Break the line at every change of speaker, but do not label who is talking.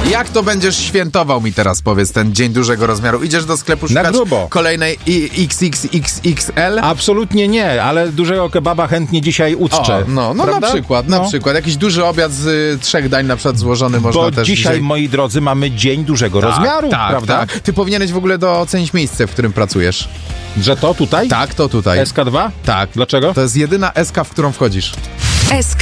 Jak to będziesz świętował, mi teraz powiedz, ten dzień dużego rozmiaru? Idziesz do sklepu szukać kolejnej XXXXL?
Absolutnie nie, ale dużego kebaba chętnie dzisiaj uczczę.
No na przykład. Jakiś duży obiad z 3 dań na przykład złożony można
bo
też
dzisiaj, moi drodzy, mamy dzień dużego rozmiaru, prawda?
Tak. Ty powinieneś w ogóle docenić miejsce, w którym pracujesz.
Że to tutaj?
Tak, to tutaj.
SK2?
Tak.
Dlaczego?
To jest jedyna SK, w którą wchodzisz.